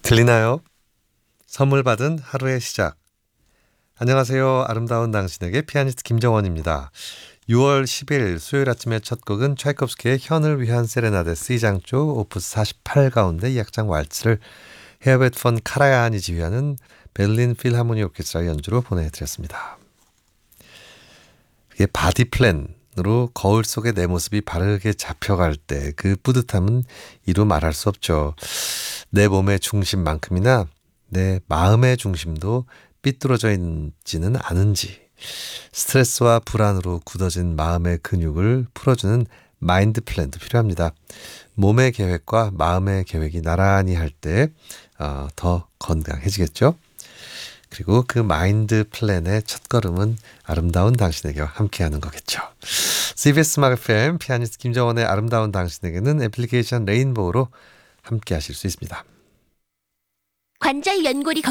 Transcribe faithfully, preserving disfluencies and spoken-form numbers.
들리나요? 선물 받은 하루의 시작. 안녕하세요. 아름다운 당신에게 피아니스트 김정원입니다. 유월 십일 수요일 아침의 첫 곡은 차이콥스키의 현을 위한 세레나데 C장조 오프스 사십팔 가운데 이 악장 왈츠를 헤어벳 펀 카라얀이 지휘하는 베를린 필하모니 오케스트라 연주로 보내드렸습니다. 이게 바디 플랜으로 거울 속의 내 모습이 바르게 잡혀갈 때 그 뿌듯함은 이루 말할 수 없죠. 내 몸의 중심만큼이나 내 마음의 중심도 삐뚤어져 있지는 않은지, 스트레스와 불안으로 굳어진 마음의 근육을 풀어주는 마인드 플랜도 필요합니다. 몸의 계획과 마음의 계획이 나란히 할 때 더 건강해지겠죠. 그리고 그 마인드 플랜의 첫걸음은 아름다운 당신에게와 함께하는 거겠죠. 씨비에스 음악 에프엠 피아니스트 김정원의 아름다운 당신에게는 애플리케이션 레인보우로 함께 하실 수 있습니다. 관절 연골이